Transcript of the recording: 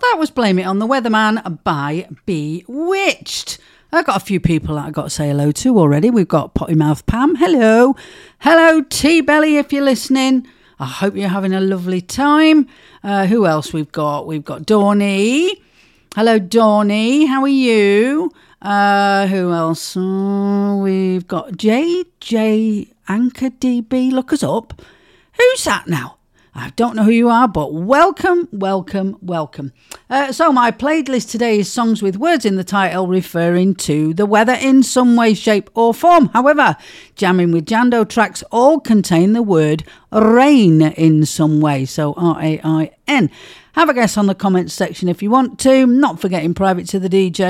that was Blame It on the Weatherman by Bewitched. I've got a few people that I've got to say hello to already. We've got Potty Mouth Pam. Hello. Hello, T-Belly, if you're listening. I hope you're having a lovely time. Who else we've got? We've got Dawny. Hello, Dawny. How are you? Who else? We've got JJ Anchor DB. Look us up. Who's that now? I don't know who you are, but welcome. So my playlist today is songs with words in the title referring to the weather in some way, shape or form. However, Jamming with Jando tracks all contain the word rain in some way. So R-A-I-N. Have a guess on the comments section if you want to. Not forgetting private to the DJ.